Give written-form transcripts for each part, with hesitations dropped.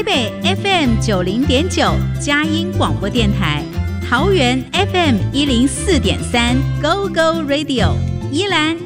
北 FM90.9 佳音广播电台，桃园 FM104.3 Go Go Radio， 宜兰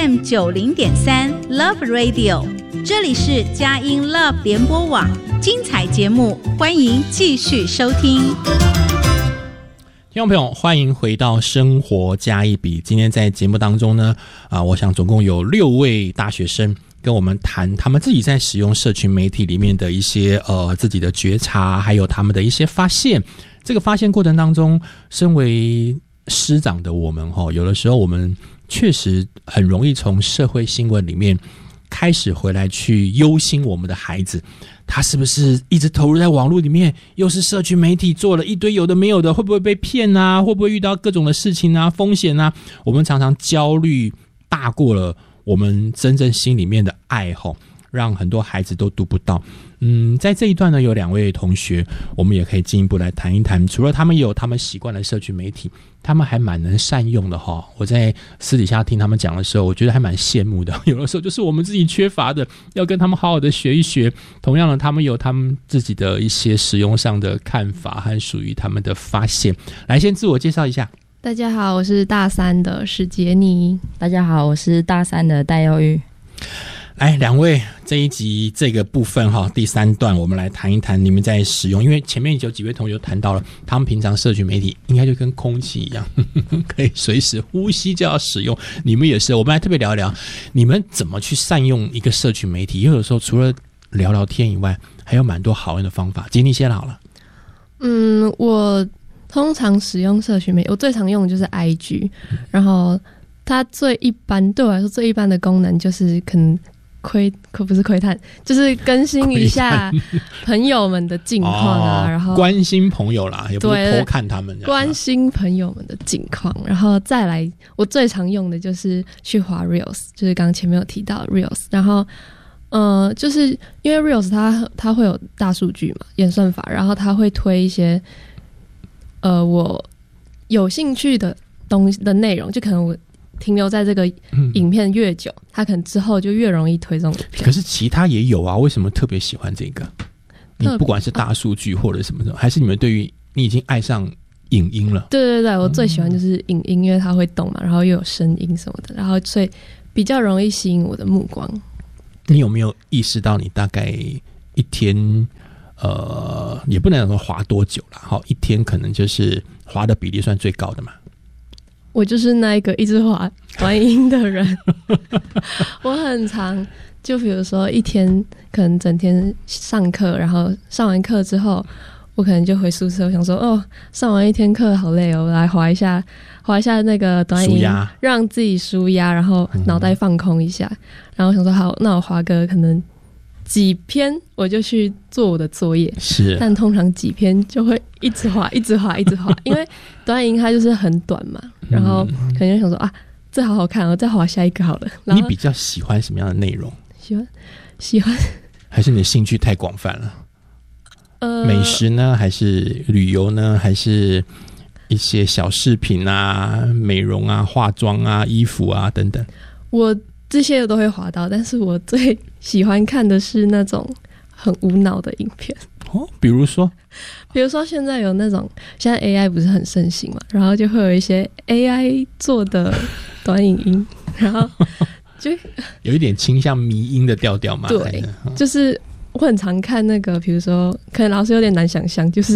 FM90.3 Love Radio， 这里是佳音 Love 联播网，精彩节目欢迎继续收听。 听众朋友，欢迎回到生活加一笔。今天在节目当中呢，我想总共有6位大学生跟我们谈他们自己在使用社群媒体里面的一些自己的觉察，还有他们的一些发现。这个发现过程当中，身为师长的我们有的时候我们确实很容易从社会新闻里面开始回来去忧心我们的孩子，他是不是一直投入在网络里面，又是社群媒体做了一堆有的没有的，会不会被骗啊，会不会遇到各种的事情啊，风险啊。我们常常焦虑大过了我们真正心里面的爱，让很多孩子都读不到。在这一段呢，有2位同学，我们也可以进一步来谈一谈。除了他们有他们习惯的社群媒体，他们还蛮能善用的哈。我在私底下听他们讲的时候，我觉得还蛮羡慕的。有的时候就是我们自己缺乏的，要跟他们好好的学一学。同样的，他们有他们自己的一些使用上的看法和属于他们的发现。来，先自我介绍一下。 大家好，我是大3的史杰尼。 大家好，我是大3的戴佑玉。 来，2位，这一集这个部分第3段我们来谈一谈你们在使用，因为前面有几位同学谈到了他们平常社群媒体应该就跟空气一样可以随时呼吸就要使用，你们也是。我们来特别聊一聊你们怎么去善用一个社群媒体，因为有时候除了聊聊天以外，还有蛮多好用的方法。杰尼先好了。 我通常使用社群媒体，我最常用的就是 IG， 然后它对我来说最一般的功能就是可能不是窥探，就是更新一下朋友们的近况啊，然后关心朋友啦，也不是偷看他们， 关心朋友们的近况。然后再来，我最常用的就是去滑 Reels， 就是刚刚前面有提到的 Reels。然后就是因为 Reels 它会有大数据嘛，演算法，然后它会推一些我有兴趣的东西的内容，就可能我停留在这个影片越久，它可能之后就越容易推这种影片。 可是其他也有啊，为什么特别喜欢这个？你不管是大数据或者什么的，还是你们对于你已经爱上影音了？对， 我最喜欢就是影音，因为它会动嘛，然后又有声音什么的，然后所以比较容易吸引我的目光。 你有没有意识到你大概一天也不能说滑多久啦，一天可能就是滑的比例算最高的嘛？ 我就是那一个一直滑短音的人我很常，就比如说一天可能整天上课，然后上完课之后我可能就回宿舍，我想说上完一天课好累我来滑一下那个短音，让自己舒压，然后脑袋放空一下。然后我想说好，那我滑个可能几篇我就去做我的作业，是，但通常几篇就会一直滑因为短影它就是很短嘛，然后可能就想说这好好看，我再滑下一个好了。 你比较喜欢什么样的内容？ 喜欢还是你的兴趣太广泛了？美食呢，还是旅游呢，还是一些小饰品啊、美容啊、化妆啊、衣服啊等等？我这些都会滑到，但是我最喜欢看的是那种很无脑的影片。 比如说现在有那种，现在 AI 不是很盛行嘛，然后就会有一些 AI 做的短影音，然后就有一点倾向迷因的调调嘛。 对，就是我很常看那个，比如说可能老师有点难想象，就是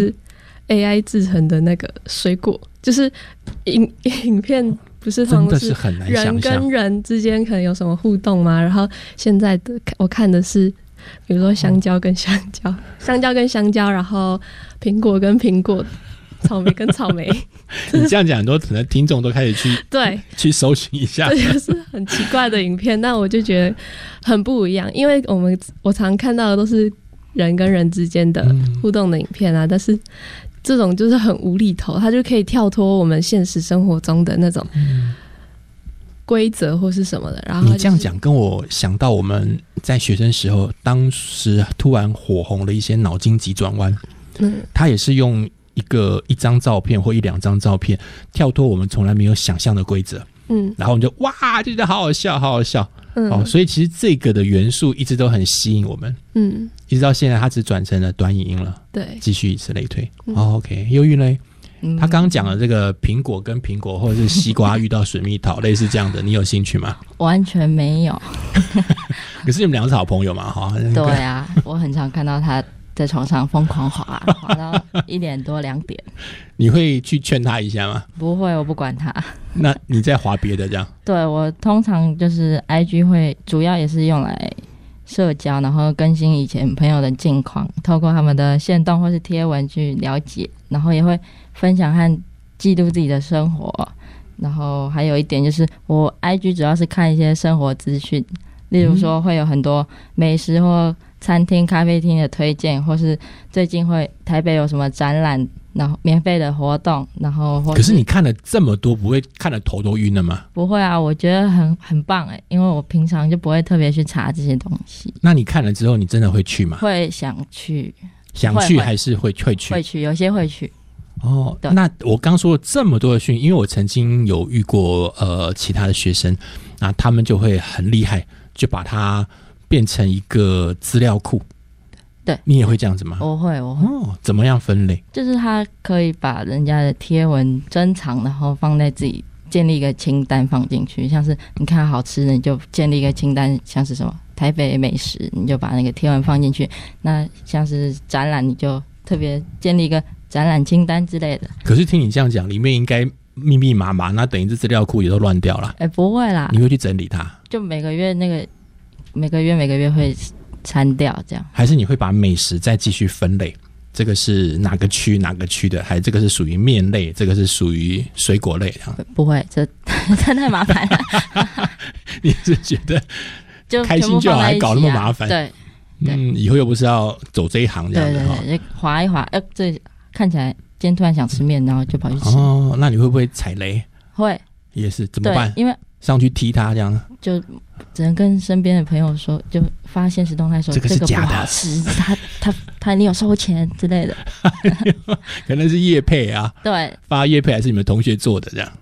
AI 制成的那个水果，就是影片不是通常是人跟人之间可能有什么互动吗？然后现在的我看的是比如说香蕉跟香蕉，香蕉跟香蕉，然后苹果跟苹果，草莓跟草莓你这样讲，很多可能听众都开始去搜寻一下， 这就是很奇怪的影片，但我就觉得很不一样，因为我常看到的都是人跟人之间的互动的影片啊，但是这种就是很无厘头，它就可以跳脱我们现实生活中的那种规则或是什么的。然后你这样讲跟我想到我们在学生时候当时突然火红的一些脑筋急转弯，它也是用一张照片或1-2张照片跳脱我们从来没有想象的规则，然后我们就哇就觉得好好笑好好笑，所以其实这个的元素一直都很吸引我们。 一直到现在他只转成了短影音了， 对， 继续以此类推。OK， 忧郁嘞？他刚刚讲了这个苹果跟苹果，或者是西瓜遇到水蜜桃，类似这样的，你有兴趣吗？ 完全没有。 可是你们两个是好朋友嘛？哈， 对啊，我很常看到他在床上疯狂滑到1点多2点。 你会去劝他一下吗？ 不会，我不管他。 那你在滑别的这样？ 对，我通常就是 IG 会主要也是用来社交，然后更新以前朋友的近况，透过他们的限动或是贴文去了解，然后也会分享和记录自己的生活。然后还有一点就是我 IG 主要是看一些生活资讯，例如说会有很多美食或餐厅咖啡厅的推荐，或是最近台北有什么展览，然后免费的活动，然后可是你看了这么多，不会看了头都晕了吗？不会啊，我觉得很棒耶，因为我平常就不会特别去查这些东西。 那你看了之后你真的会去吗？ 会想去还是会去？ 会去，有些会去。 哦，那我刚说了这么多的讯，因为我曾经有遇过其他的学生，那他们就会很厉害，就把它变成一个资料库。 对， 你也会这样子吗？ 我会。 怎么样分类？ 就是他可以把人家的贴文珍藏，然后放在自己建立一个清单放进去，像是你看好吃的你就建立一个清单，像是什么台北美食你就把那个贴文放进去，那像是展览你就特别建立一个展览清单之类的。 可是听你这样讲，里面应该密密麻麻，那等于是资料库也都乱掉了。 不会啦， 你会去整理它？ 就每个月会删掉这样。还是你会把美食再继续分类？这个是哪个区的？还是这个是属于面类，这个是属于水果类？ 不会，这太麻烦了。 你是觉得就开心就好，还搞那么麻烦？ 对， 以后又不是要走这一行这样子。 对，滑一滑，这看起来今天突然想吃面，然后就跑去吃。 那你会不会踩雷？ 会， 也是怎么办？ 因为上去踢他这样， 就只能跟身边的朋友说，就发现实动态说这个是假的， 不好吃，他你有收钱之类的， 可能是业配啊， 对， 发业配还是你们同学做的这样，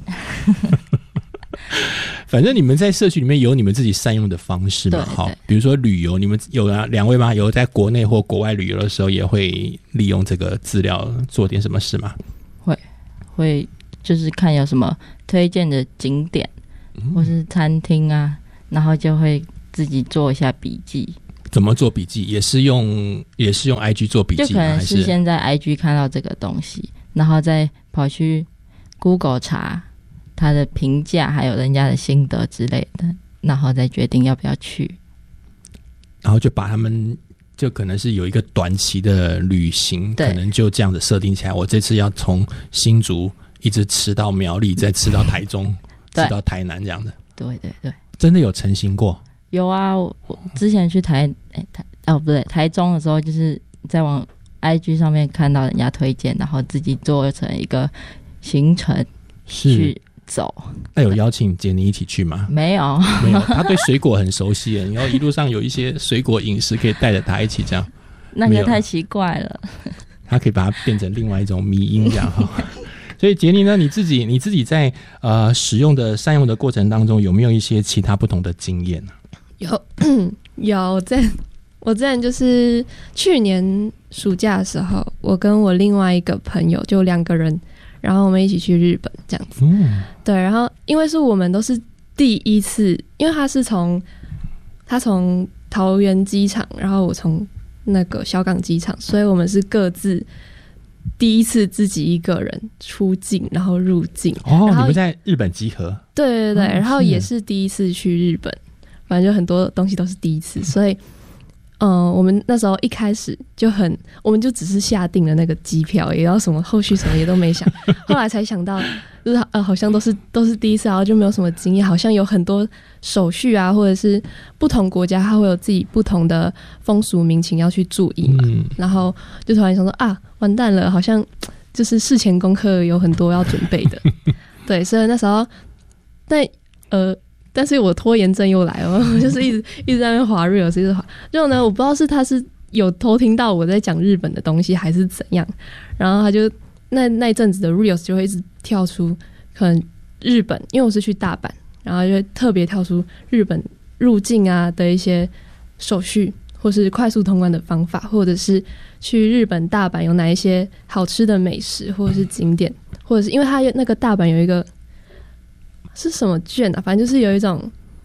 反正你们在社区里面有你们自己善用的方式嘛，好，比如说旅游，你们有两位吗？有在国内或国外旅游的时候也会利用这个资料做点什么事吗？ 会，就是看有什么推荐的景点。或是餐厅啊，然后就会自己做一下笔记。 怎么做笔记？也是用 IG 做笔记吗？ 就可能是先在 IG 看到这个东西，然后再跑去 Google 查他的评价，还有人家的心得之类的，然后再决定要不要去。 然后就把他们就可能是有一个短期的旅行，可能就这样子设定起来。我这次要从新竹一直吃到苗栗，再吃到台中。吃到台南这样的。 对， 真的有成型过？ 有啊，我之前去台中的时候，就是在往 IG 上面看到人家推荐，然后自己做成一个行程去走。那有邀请杰尼一起去吗？ 没有， 他对水果很熟悉，然后一路上有一些水果饮食可以带着他一起这样。 那个太奇怪了， 他可以把它变成另外一种迷因这样。所以杰尼呢，你自己在使用的善用的过程当中，有没有一些其他不同的经验呢？ 有，我之前就是去年暑假的时候，我跟我另外一个朋友就2个人，然后我们一起去日本这样子。对，然后因为是我们都是第一次，因为他从桃园机场，然后我从那个小港机场，所以我们是各自第一次自己一个人出境，然后入境。 你们在日本集合？ 对，然后也是第一次去日本，反正就很多东西都是第一次，所以我们那时候一开始我们就只是下定了那个机票，也要什么后续什么也都没想，后来才想到，就是好像都是第一次，然后就没有什么经验，好像有很多手续啊，或者是不同国家它会有自己不同的风俗民情要去注意嘛，然后就突然想说完蛋了，好像就是事前功课有很多要准备的，对，所以那时候但是我拖延症又来了，我就是一直在那边滑 reels， 一直滑。就呢，我不知道是他是有偷听到我在讲日本的东西，还是怎样。然后他就那一阵子的 reels 就会一直跳出可能日本，因为我是去大阪，然后就会特别跳出日本入境啊的一些手续， 或是快速通关的方法，或者是去日本大阪有哪一些好吃的美食，或者是景点，或者是因为它那个大阪有一个是什么券啊，反正就是有一种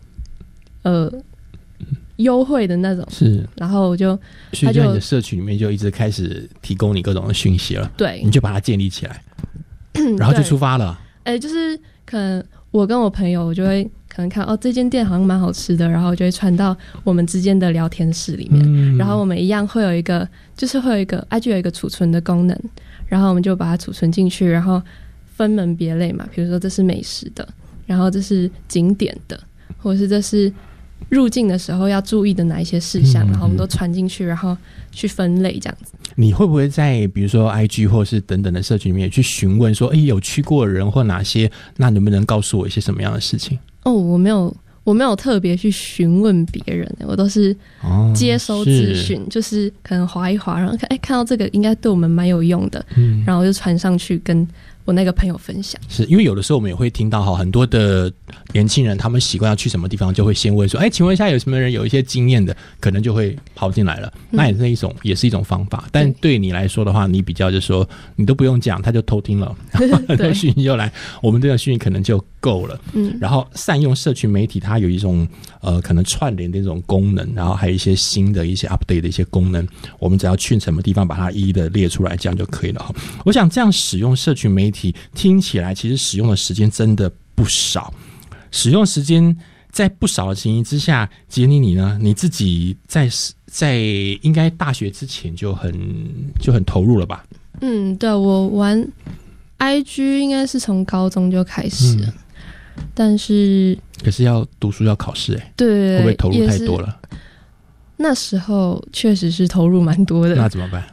优惠的那种， 是， 然后所以在你的社群里面就一直开始提供你各种的讯息了， 对， 你就把它建立起来，然后就出发了。 就是可能我跟我朋友，我就会可能看这间店好像蛮好吃的，然后就会传到我们之间的聊天室里面，然后我们一样会有一个，就是会有一个 IG 有一个储存的功能，然后我们就把它储存进去，然后分门别类嘛，比如说这是美食的，然后这是景点的，或者是这是入境的时候要注意的哪一些事项，然后我们都传进去，然后去分类这样子。 你会不会在比如说 IG 或是等等的社群里面去询问说，有去过的人或哪些，那能不能告诉我一些什么样的事情？我没有特别去询问别人，我都是接收资讯，就是可能滑一滑，然后看到这个应该对我们蛮有用的，然后我就传上去跟我那个朋友分享。 是因为有的时候我们也会听到很多的年轻人，他们习惯要去什么地方，就会先问说，请问一下有什么人有一些经验的，可能就会跑进来了。那也是一种方法，但对你来说的话，你比较就是说你都不用讲，他就偷听了，很多讯息就来，我们这个讯息可能就够了。然后善用社群媒体，它有一种可能串联的一种功能，然后还有一些新的一些 update 的一些功能，我们只要去什么地方把它一一的列出来，这样就可以了。我想这样使用社群媒体听起来其实使用的时间真的不少，使用时间在不少的情形之下，杰尼你呢？你自己在应该大学之前就很投入了吧？ 对，我玩 IG 应该是从高中就开始了，但是可是要读书要考试对， 会不会投入太多了？ 那时候确实是投入蛮多的。 那怎么办？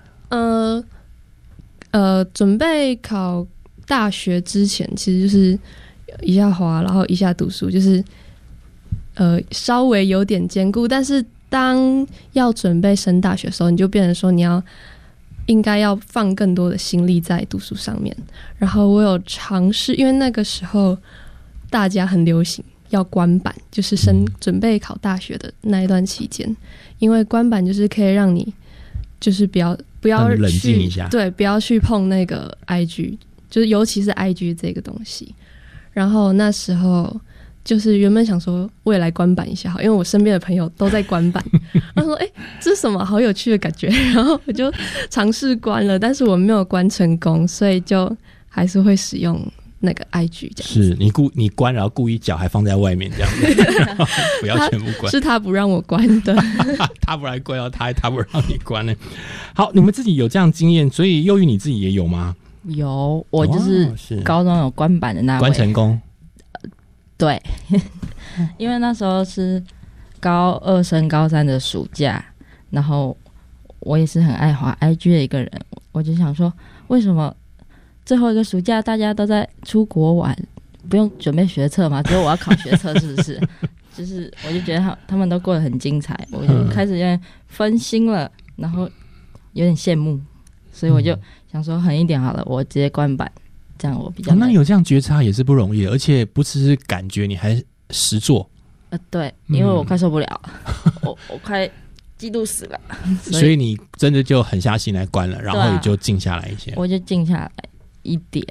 准备考大学之前，其实就是一下滑，然后一下读书，就是稍微有点兼顾。但是当要准备升大学的时候，你就变成说应该要放更多的心力在读书上面。然后我有尝试，因为那个时候大家很流行要关版，就是准备考大学的那一段期间，因为关版就是可以让你就是不要冷静一下， 对，不要去碰那个 IG， 就是尤其是 IG 这个东西。然后那时候就是原本想说我也来关版一下好，因为我身边的朋友都在关版，他说这是什么好有趣的感觉，然后我就尝试关了，但是我没有关成功，所以就还是会使用那个 IG 这样子。 是你关，然后故意脚还放在外面这样子不要全部关， 是他不让我关的他不来关到他不让你关呢。好，你们自己有这样经验，所以佑玉你自己也有吗？ 有，我就是高中有关版的那位， 关成功。 对因为那时候是高2升高3的暑假，然后我也是很爱滑 IG 的一个人，我就想说为什么最后一个暑假大家都在出国玩，不用准备学测嘛，只有我要考学测是不是就是我就觉得他们都过得很精彩，我就开始有点分心了，然后有点羡慕，所以我就想说狠一点好了，我直接关版，这样我比较那有这样觉察也是不容易的，而且不只是感觉，你还实做。 对，因为我快受不了我快嫉妒死了所以你真的就狠下心来关了，然后也就静下来一些。 我就静下来一点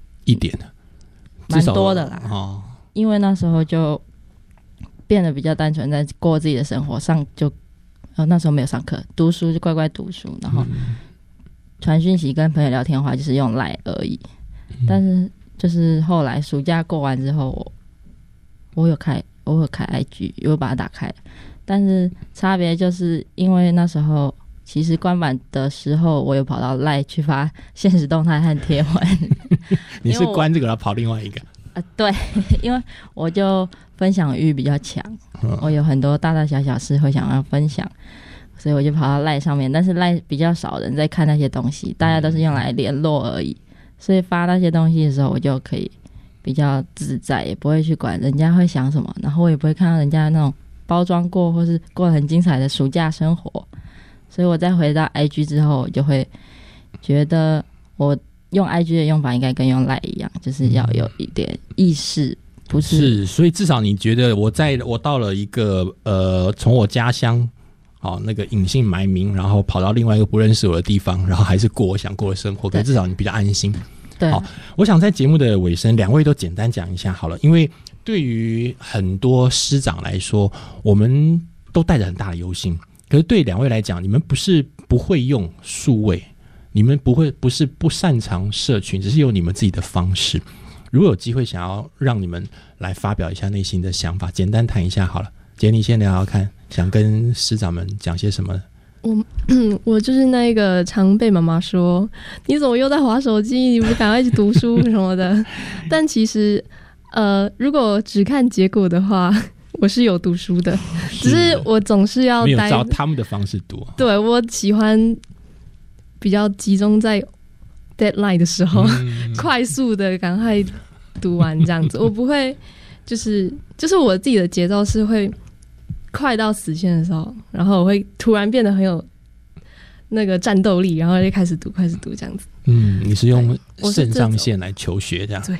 蛮多的啦因为那时候就变得比较单纯，在过自己的生活上，就那时候没有上课，读书就乖乖读书，然后传讯息跟朋友聊天的话就是用 LINE 而已。但是就是后来暑假过完之后，我有开 IG， 有把它打开，但是差别就是因为那时候其实关版的时候，我有跑到 LINE 去发限时动态和贴文你是关这个然后跑另外一个对，因为我就分享欲比较强，我有很多大大小小事会想要分享，所以我就跑到 LINE 上面，但是 LINE 比较少人在看那些东西，大家都是用来联络而已，所以发那些东西的时候我就可以比较自在，也不会去管人家会想什么，然后我也不会看到人家那种包装过或是过得很精彩的暑假生活，所以我再回到 IG 之后，我就会觉得我用 IG 的用法应该跟用 LINE 一样，就是要有一点意识，不是？ 所以至少你觉得我到了一个从我家乡那个隐姓埋名，然后跑到另外一个不认识我的地方，然后还是过我想过的生活，可是至少你比较安心。 对， 好，我想在节目的尾声，两位都简单讲一下好了，因为对于很多师长来说，我们都带着很大的忧心，可是对两位来讲，你们不是不会用数位，你们不是不擅长社群，只是有你们自己的方式。如果有机会想要让你们来发表一下内心的想法，简单谈一下好了。杰尼先聊聊看，想跟师长们讲些什么？ 我就是那一个常被妈妈说你怎么又在滑手机，你不赶快去读书什么的。但其实如果只看结果的话，我是有读书的，只是我总是要没有照他们的方式读。 对，我喜欢比较集中在 deadline 的时候，快速的赶快读完这样子。我不会就是我自己的节奏是会快到死线的时候，然后我会突然变得很有那个战斗力，然后就开始读这样子。 你是用肾上腺来求学这样？ 对。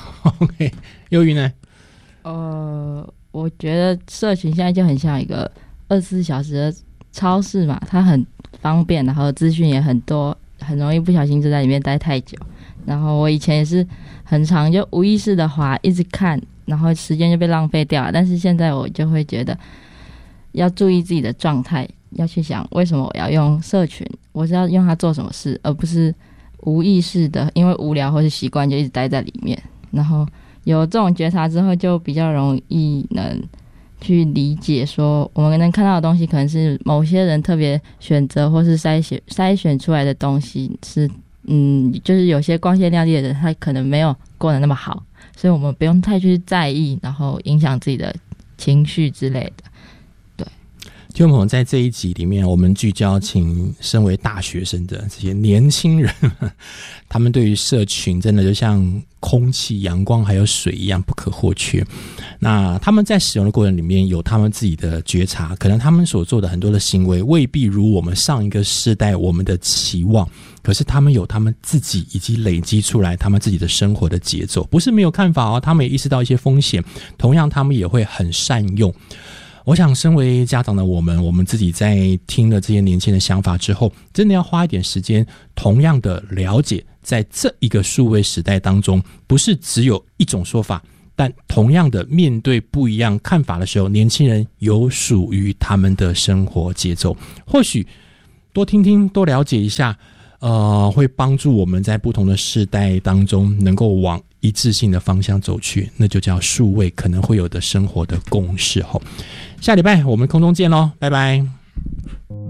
OK， 幼瑜呢？ 我觉得社群现在就很像一个24小时的超市嘛，它很方便，然后资讯也很多，很容易不小心就在里面待太久。然后我以前也是很常就无意识的滑，一直看，然后时间就被浪费掉了。但是现在我就会觉得要注意自己的状态，要去想为什么我要用社群，我是要用它做什么事，而不是无意识的因为无聊或是习惯就一直待在里面。然后有这种觉察之后，就比较容易能去理解说我们能看到的东西可能是某些人特别选择或是筛选出来的东西，是就是有些光鲜亮丽的人他可能没有过得那么好，所以我们不用太去在意，然后影响自己的情绪之类的。对， 听众朋友，在这一集里面，我们聚焦请身为大学生的这些年轻人，他们对于社群真的就像空气、阳光还有水一样不可或缺。那他们在使用的过程里面有他们自己的觉察，可能他们所做的很多的行为未必如我们上一个世代我们的期望，可是他们有他们自己以及累积出来他们自己的生活的节奏，不是没有看法哦，他们也意识到一些风险，同样他们也会很善用。我想身为家长的我们自己在听了这些年轻人的想法之后，真的要花一点时间同样的了解，在这一个数位时代当中，不是只有一种说法，但同样的面对不一样看法的时候，年轻人有属于他们的生活节奏，或许多听听多了解一下，会帮助我们在不同的世代当中能够往一致性的方向走去，那就叫数位可能会有的生活的共识。下礼拜我们空中见咯，拜拜。